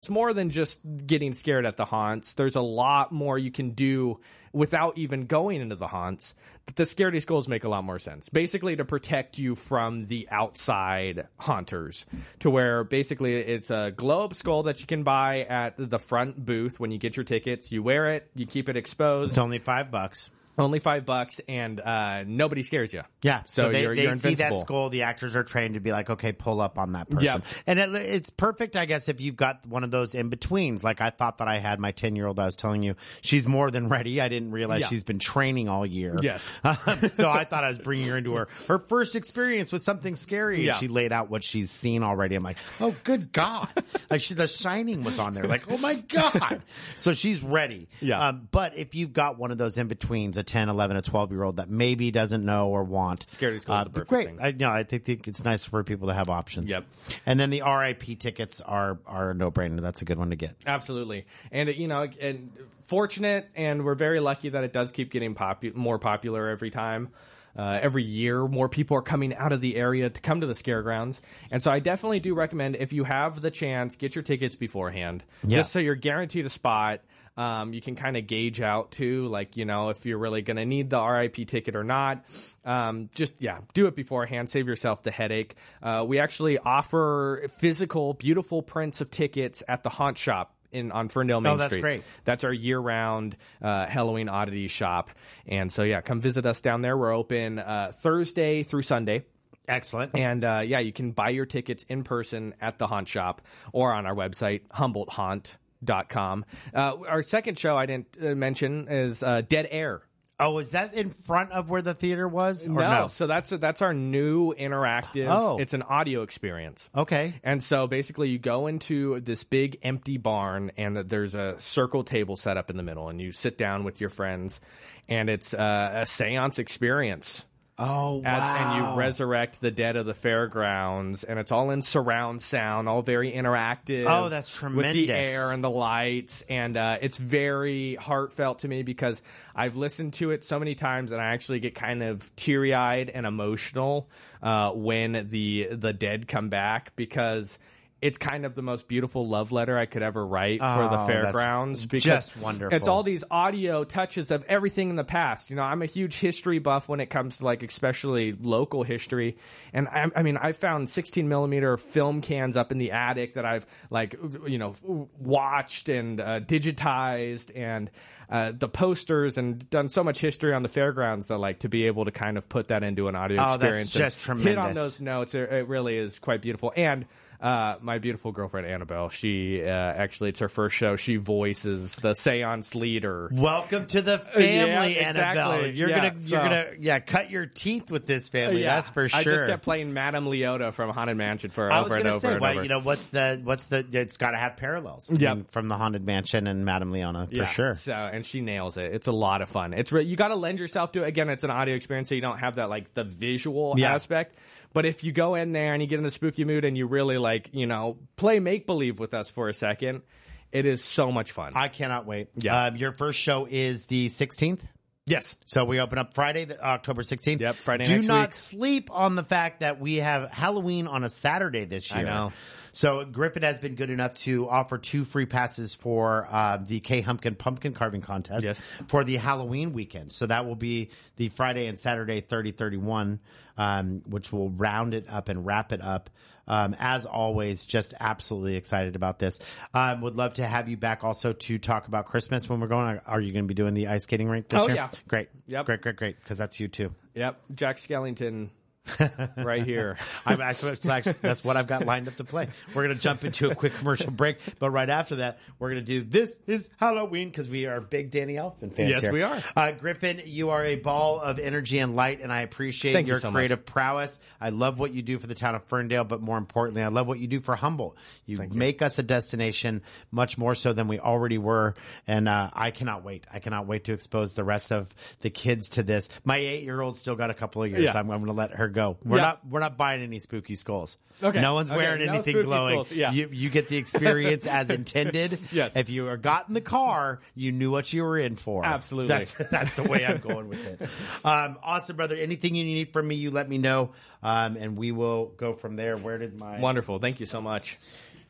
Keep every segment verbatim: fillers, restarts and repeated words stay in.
it's more than just getting scared at the haunts. There's a lot more you can do without even going into the haunts. The Scaredy Skulls make a lot more sense. Basically to protect you from the outside haunters, to where basically it's a globe skull that you can buy at the front booth when you get your tickets. You wear it, you keep it exposed. It's only five bucks. Only five bucks, and uh, nobody scares you. Yeah, so, so they, you're, they you're see that invincible. skull. The actors are trained to be like, okay, pull up on that person. Yep. And it, it's perfect, I guess, if you've got one of those in betweens. Like I thought that I had my ten year old. I was telling you, she's more than ready. I didn't realize Yeah. she's been training all year. Yes. Um, so I thought I was bringing her into her her first experience with something scary. Yeah. And she laid out what she's seen already. I'm like, oh, good God! Like she, The Shining was on there. Like, oh my God! So she's ready. Yeah. Um, but if you've got one of those in betweens, a ten, eleven, a twelve year old that maybe doesn't know or want. Scaredy Skulls is the perfect great. thing. I, you know, I think, think it's nice for people to have options. Yep. And then the R I P tickets are, are a no-brainer. That's a good one to get. Absolutely. And, you know, and fortunate, and we're very lucky that it does keep getting popu- more popular every time. Uh, every year, more people are coming out of the area to come to the Scaregrounds. And so I definitely do recommend, if you have the chance, get your tickets beforehand. Yeah. Just so you're guaranteed a spot. Um, you can kind of gauge out too, like, you know, if you're really going to need the R I P ticket or not. Um, just, yeah, do it beforehand. Save yourself the headache. Uh, we actually offer physical, beautiful prints of tickets at the Haunt Shop in on Ferndale Main Oh, that's Street. great. That's our year-round uh, Halloween oddity shop. And so, yeah, come visit us down there. We're open uh, Thursday through Sunday. Excellent. And, uh, yeah, you can buy your tickets in person at the Haunt Shop or on our website, Humboldt Haunt. Dot com. Uh, our second show I didn't uh, mention is uh, Dead Air. Oh, is that in front of where the theater was? Or no, no? so that's that's our new interactive. Oh. It's an audio experience. Okay. And so basically you go into this big empty barn and there's a circle table set up in the middle and you sit down with your friends and it's uh, a seance experience. Oh, wow. As, and you resurrect the dead of the fairgrounds, and it's all in surround sound, all very interactive. Oh, that's tremendous. With the air and the lights, and uh, it's very heartfelt to me because I've listened to it so many times, and I actually get kind of teary-eyed and emotional uh, when the the dead come back because it's kind of the most beautiful love letter I could ever write for the Oh, fairgrounds. that's Because just wonderful. It's all these audio touches of everything in the past. You know, I'm a huge history buff when it comes to like especially local history. And I, I mean, I found sixteen millimeter film cans up in the attic that I've like, you know, watched and uh, digitized and uh, the posters and done so much history on the fairgrounds that like to be able to kind of put that into an audio Oh, experience. that's just and hit on tremendous. those notes. It, it really is quite beautiful. And Uh, my beautiful girlfriend Annabelle, she uh, actually, it's her first show. She voices the seance leader. Welcome to the family, Yeah, exactly. Annabelle. You're Yeah, gonna, you're so- gonna, yeah, cut your teeth with this family. Yeah, That's for sure. I just kept playing Madame Leota from Haunted Mansion for I was over and gonna over say, and well, over. you know, what's the, what's the? It's got to have parallels. I Yep. mean, from the Haunted Mansion and Madame Leona for Yeah, sure. So, and she nails it. It's a lot of fun. It's re- you got to lend yourself to it. Again, it's an audio experience, so you don't have that like the visual Yeah. aspect. But if you go in there and you get in the spooky mood and you really like, you know, play make believe with us for a second, it is so much fun. I cannot wait. Yeah. Um, your first show is the sixteenth. yes. So we open up Friday, the- October sixteenth. Yep, Friday Do next not week. sleep on the fact that we have Halloween on a Saturday this I year. know. So Griffin has been good enough to offer two free passes for uh, the K Humpkin Pumpkin Carving Contest Yes. for the Halloween weekend. So that will be the Friday and Saturday thirty thirty-one, um, which will round it up and wrap it up. Um, as always, just absolutely excited about this. Um, would love to have you back also to talk about Christmas when we're going. Are you going to be doing the ice skating rink this Oh, year? yeah. Great. Yep. Great, great, great. Because that's you too. Yep. Jack Skellington right here. I'm actually, it's actually, that's what I've got lined up to play. We're going to jump into a quick commercial break, but right after that, we're going to do This Is Halloween because we are big Danny Elfman fans Yes, here. we are. Uh, Griffin, you are a ball of energy and light, and I appreciate Thank you your so much. creative prowess. I love what you do for the town of Ferndale, but more importantly, I love what you do for Humboldt. You, Thank you. make us a destination much more so than we already were, and uh, I cannot wait. I cannot wait to expose the rest of the kids to this. My eight-year-old still got a couple of years. Yeah. I'm, I'm going to let her go. We're Yeah. not we're not buying any spooky skulls. Okay. No one's Okay, wearing no anything spooky glowing. skulls, yeah. You you get the experience as intended. Yes. If you got in the car, you knew what you were in for. Absolutely. That's that's the way I'm going with it. Um, awesome, brother. Anything you need from me, you let me know, um, and we will go from there. Where did my Wonderful. Thank you so much.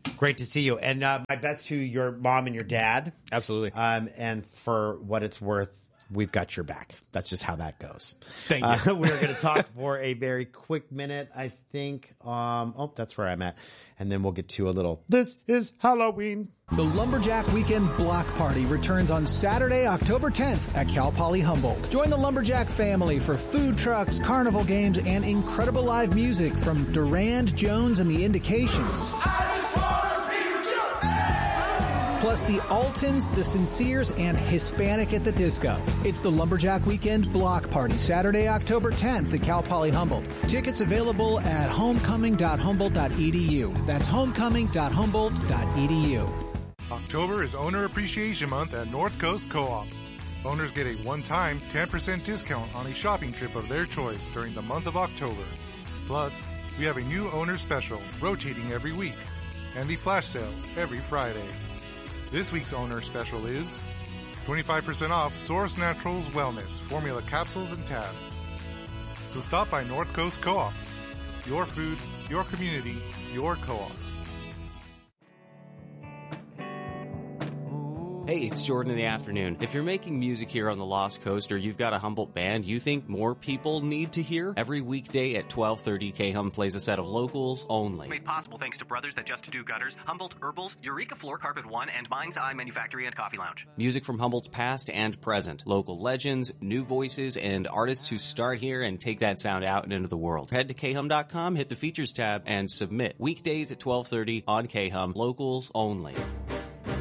Great to see you. And uh, my best to your mom and your dad. Absolutely. Um, and for what it's worth, we've got your back. That's just how that goes. Thank you. Uh, we're going to talk for a very quick minute, I think. Um, oh, that's where I'm at. And then we'll get to a little, this is Halloween. The Lumberjack Weekend Block Party returns on Saturday, October tenth at Cal Poly Humboldt. Join the Lumberjack family for food trucks, carnival games, and incredible live music from Durand, Jones, and the Indications. Plus the Altons, the Sinceres, and Hispanic at the Disco. It's the Lumberjack Weekend Block Party, Saturday, October tenth at Cal Poly Humboldt. Tickets available at homecoming dot humboldt dot e d u. That's homecoming dot humboldt dot e d u. October is Owner Appreciation Month at North Coast Co-op. Owners get a one-time ten percent discount on a shopping trip of their choice during the month of October. Plus, we have a new owner special rotating every week and the flash sale every Friday. This week's owner special is twenty-five percent off Source Naturals Wellness Formula Capsules and Tabs. So stop by North Coast Co-op. Your food, your community, your co-op. Hey, it's Jordan in the afternoon. If you're making music here on the Lost Coast or you've got a Humboldt band you think more people need to hear, every weekday at twelve thirty, K-Hum plays a set of locals only. Made possible thanks to Brothers That Just Do Gutters, Humboldt Herbals, Eureka Floor Carpet One, and Mind's Eye Manufactory and Coffee Lounge. Music from Humboldt's past and present. Local legends, new voices, and artists who start here and take that sound out and into the world. Head to K Hum dot com, hit the features tab, and submit. Weekdays at twelve thirty on K-Hum, locals only.